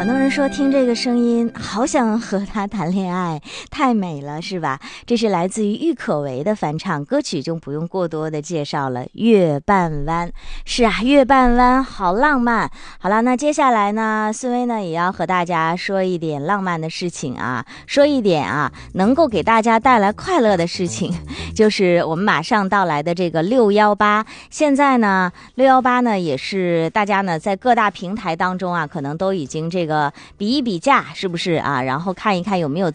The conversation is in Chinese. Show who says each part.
Speaker 1: 很多人说听这个声音好想和他谈恋爱，太美了是吧？这是来自于郁可唯的翻唱歌曲，就不用过多的介绍了。月半弯，是啊，月半弯好浪漫。好了，那接下来呢，孙薇呢也要和大家说一点浪漫的事情啊，说一点能够给大家带来快乐的事情，就是我们马上到来的这个618。现在呢618呢也是大家呢在各大平台当中可能都已经这个比一比价，是不是啊？然后看一看有没有